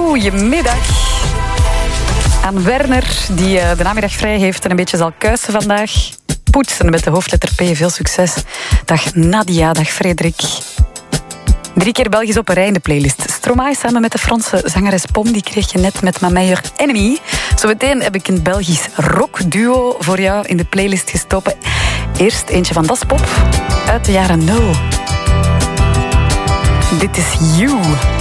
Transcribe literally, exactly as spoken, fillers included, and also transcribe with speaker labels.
Speaker 1: Goedemiddag aan Werner, die uh, de namiddag vrij heeft en een beetje zal kuisen vandaag. Poetsen met de hoofdletter P, veel succes. Dag Nadia, dag Frederik. Drie keer Belgisch op een rij in de playlist. Stromae samen met de Franse zangeres Pom, die kreeg je net met My Meilleur Enemy. Zometeen heb ik een Belgisch rockduo voor jou in de playlist gestoppen. Eerst eentje van Das Pop uit de jaren nul. Dit is You.